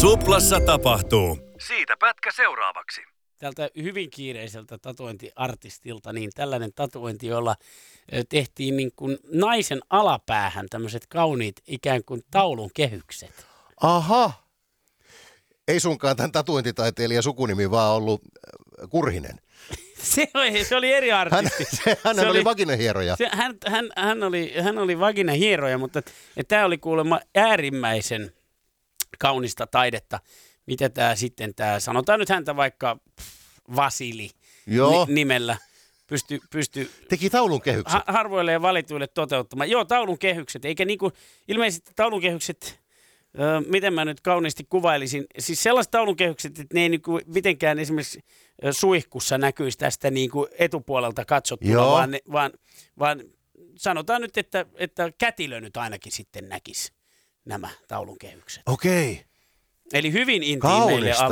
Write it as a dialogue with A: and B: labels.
A: Suplassa tapahtuu. Siitä pätkä seuraavaksi.
B: Tältä hyvin kiireiseltä tatuointiartistilta, niin tällainen tatuointi, jolla tehtiin niin kuin naisen alapäähän tämmöiset kauniit ikään kuin taulun kehykset.
C: Aha. Ei sunkaan tämän tatuointitaiteilijan sukunimi vaan ollut Kurhinen.
B: Se oli eri artisti.
C: Hän oli vaginahieroja.
B: Hän oli vaginahieroja, mutta tämä oli kuulemma äärimmäisen kaunista taidetta. Mitä tämä sitten, sanotaan nyt häntä vaikka Vasili nimellä, pysty
C: teki taulun kehykset.
B: Harvoille ja valituille toteuttamaan. Joo, taulun kehykset, eikä niinku, ilmeisesti taulun kehykset, miten mä nyt kauniisti kuvailisin, siis sellaiset taulun kehykset, että ne ei niinku mitenkään esimerkiksi suihkussa näkyisi tästä niinku etupuolelta katsottuna, vaan sanotaan nyt, että kätilö nyt ainakin sitten näkisi nämä taulun kehykset.
C: Okei.
B: Eli hyvin intiimeille